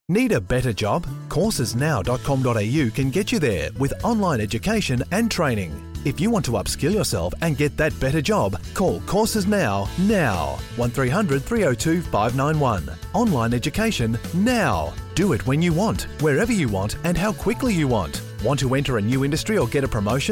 Need a better job? Coursesnow.com.au can get you there with online education and training. If you want to upskill yourself and get that better job, call Courses Now. 1300 302 591. Online education now. Do it when you want, wherever you want, and how quickly you want. Want to enter a new industry or get a promotion?